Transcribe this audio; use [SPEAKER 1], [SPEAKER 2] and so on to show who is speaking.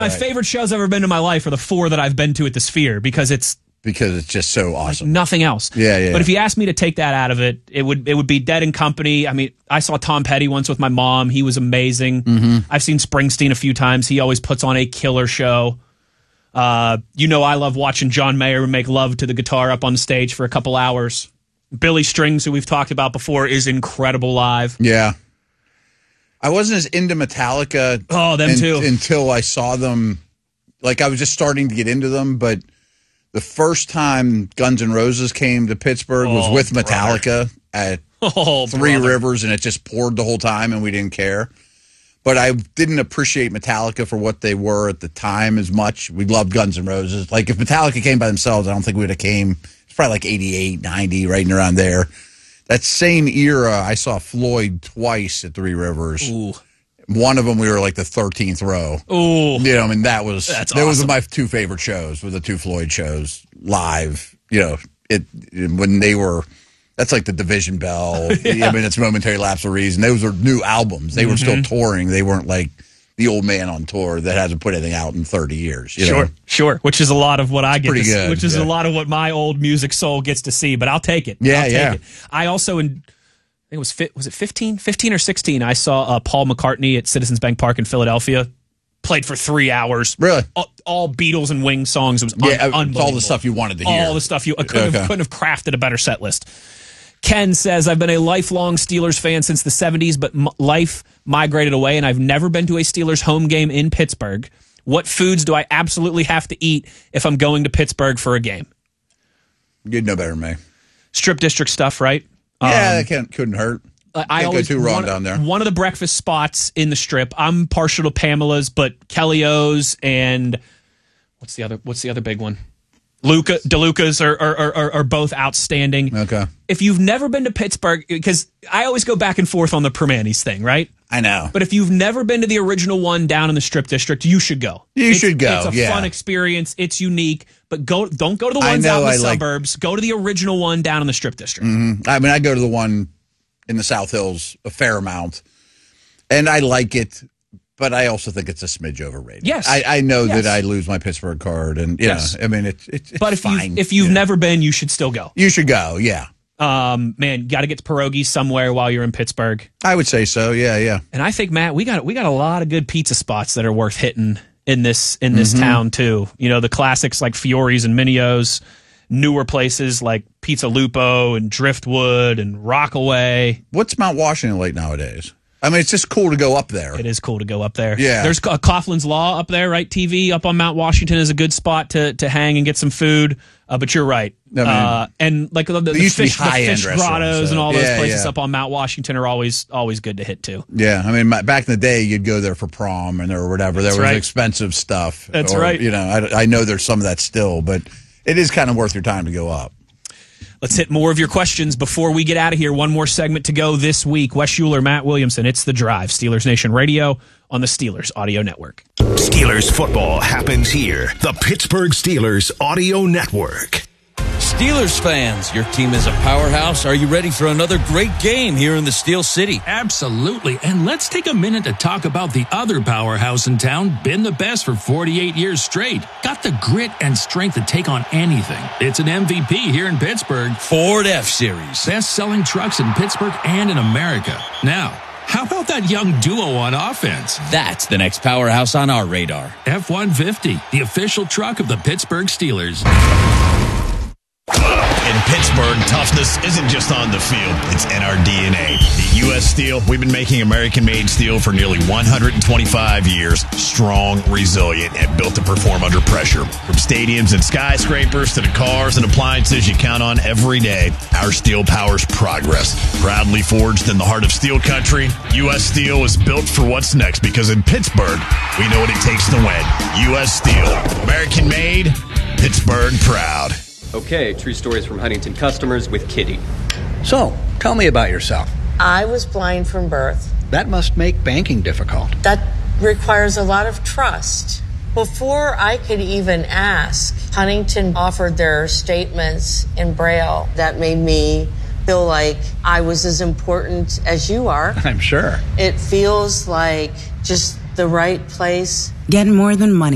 [SPEAKER 1] My favorite shows I've ever been to in my life are the 4 that I've been to at the Sphere because it's
[SPEAKER 2] just so awesome.
[SPEAKER 1] Like nothing else.
[SPEAKER 2] Yeah.
[SPEAKER 1] But if you asked me to take that out of it, it would be Dead and Company. I mean, I saw Tom Petty once with my mom. He was amazing.
[SPEAKER 2] Mm-hmm.
[SPEAKER 1] I've seen Springsteen a few times. He always puts on a killer show. I love watching John Mayer make love to the guitar up on stage for a couple hours. Billy Strings, who we've talked about before, is incredible live.
[SPEAKER 2] Yeah. I wasn't as into Metallica
[SPEAKER 1] too.
[SPEAKER 2] Until I saw them. Like, I was just starting to get into them, but the first time Guns N' Roses came to Pittsburgh was with Metallica at Three Rivers, and it just poured the whole time, and we didn't care. But I didn't appreciate Metallica for what they were at the time as much. We loved Guns N' Roses. Like, if Metallica came by themselves, I don't think we would have came. It's probably like 88, 90, right in around there. That same era, I saw Floyd twice at Three Rivers.
[SPEAKER 1] Ooh.
[SPEAKER 2] One of them, we were like the 13th row.
[SPEAKER 1] Ooh.
[SPEAKER 2] I mean, those
[SPEAKER 1] awesome.
[SPEAKER 2] were my 2 favorite shows, were the 2 Floyd shows live. When they were, that's like the Division Bell. Yeah. I mean, it's Momentary Lapse of Reason. Those were new albums. They were still touring. They weren't like the old man on tour that hasn't put anything out in 30 years.
[SPEAKER 1] Sure. Which is a lot of what I get to see, which is
[SPEAKER 2] a
[SPEAKER 1] lot of what my old music soul gets to see, but I'll take it.
[SPEAKER 2] Yeah,
[SPEAKER 1] I'll take it. I also, I think it was 15 or 16, I saw Paul McCartney at Citizens Bank Park in Philadelphia. Played for 3 hours.
[SPEAKER 2] Really?
[SPEAKER 1] All Beatles and Wings songs. It was unbelievable.
[SPEAKER 2] All the stuff you wanted to hear.
[SPEAKER 1] All the stuff I couldn't have crafted a better set list. Ken says, I've been a lifelong Steelers fan since the 70s, but life migrated away, and I've never been to a Steelers home game in Pittsburgh. What foods do I absolutely have to eat if I'm going to Pittsburgh for a game?
[SPEAKER 2] You'd know better than me.
[SPEAKER 1] Strip district stuff, right?
[SPEAKER 2] Yeah, that couldn't hurt.
[SPEAKER 1] I always
[SPEAKER 2] go too wrong down there.
[SPEAKER 1] One of the breakfast spots in the Strip. I'm partial to Pamela's, but Kelly O's and what's the other big one? DeLuca's are both outstanding.
[SPEAKER 2] Okay.
[SPEAKER 1] If you've never been to Pittsburgh, because I always go back and forth on the Permanis thing, right?
[SPEAKER 2] I know.
[SPEAKER 1] But if you've never been to the original one down in the Strip District, you should go.
[SPEAKER 2] You should go.
[SPEAKER 1] It's a fun experience. It's unique. But don't go to the ones out in the suburbs. Go to the original one down in the Strip District.
[SPEAKER 2] Mm-hmm. I mean, I go to the one in the South Hills a fair amount, and I like it. But I also think it's a smidge overrated.
[SPEAKER 1] Yes,
[SPEAKER 2] I know that I lose my Pittsburgh card, and I mean it's
[SPEAKER 1] but if you've never been, you should still go.
[SPEAKER 2] You should go, yeah.
[SPEAKER 1] Man, got to get to pierogies somewhere while you're in Pittsburgh.
[SPEAKER 2] I would say so, yeah.
[SPEAKER 1] And I think, Matt, we got a lot of good pizza spots that are worth hitting in this town too. The classics like Fiore's and Minio's, newer places like Pizza Lupo and Driftwood and Rockaway.
[SPEAKER 2] What's Mount Washington like nowadays? I mean, it's just cool to go up there.
[SPEAKER 1] It is cool to go up there.
[SPEAKER 2] Yeah.
[SPEAKER 1] There's Coughlin's Law up there, right? TV up on Mount Washington is a good spot to hang and get some food. But you're right. And like the fish grottos and all those places up on Mount Washington are always good to hit too.
[SPEAKER 2] Yeah. I mean, back in the day, you'd go there for prom or whatever. There was expensive stuff.
[SPEAKER 1] That's right.
[SPEAKER 2] I know there's some of that still, but it is kind of worth your time to go up.
[SPEAKER 1] Let's hit more of your questions before we get out of here. One more segment to go this week. Wes Schuler, Matt Williamson. It's The Drive. Steelers Nation Radio on the Steelers Audio Network.
[SPEAKER 3] Steelers football happens here. The Pittsburgh Steelers Audio Network.
[SPEAKER 4] Steelers fans, your team is a powerhouse. Are you ready for another great game here in the Steel City?
[SPEAKER 5] Absolutely. And let's take a minute to talk about the other powerhouse in town, been the best for 48 years straight. Got the grit and strength to take on anything. It's an MVP here in Pittsburgh.
[SPEAKER 4] Ford F-Series.
[SPEAKER 5] Best-selling trucks in Pittsburgh and in America. Now, how about that young duo on offense?
[SPEAKER 4] That's the next powerhouse on our radar.
[SPEAKER 5] F-150, the official truck of the Pittsburgh Steelers.
[SPEAKER 6] In Pittsburgh, toughness isn't just on the field, it's in our DNA. At U.S. Steel, we've been making American-made steel for nearly 125 years. Strong, resilient, and built to perform under pressure. From stadiums and skyscrapers to the cars and appliances you count on every day, our steel powers progress. Proudly forged in the heart of steel country, U.S. Steel is built for what's next because in Pittsburgh, we know what it takes to win. U.S. Steel, American-made, Pittsburgh proud.
[SPEAKER 7] Okay, true stories from Huntington customers with Kitty.
[SPEAKER 8] So, tell me about yourself.
[SPEAKER 9] I was blind from birth.
[SPEAKER 8] That must make banking difficult.
[SPEAKER 9] That requires a lot of trust. Before I could even ask, Huntington offered their statements in Braille. That made me feel like I was as important as you are.
[SPEAKER 8] I'm sure.
[SPEAKER 9] It feels like just the right place.
[SPEAKER 10] Get more than money.